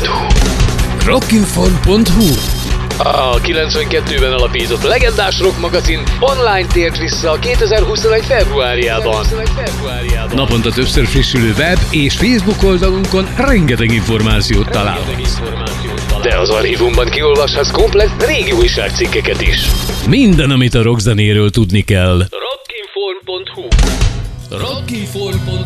Rockinform.hu A 92-ben alapított legendás rock magazin online tért vissza a 2021 februárjában. Naponta többször frissülő web és Facebook oldalunkon rengeteg információt találhatsz. De az archívumban kiolvashatsz komplett régi újságcikkeket is. Minden, amit a rockzenéről tudni kell. Rockinform.hu Rockinform.hu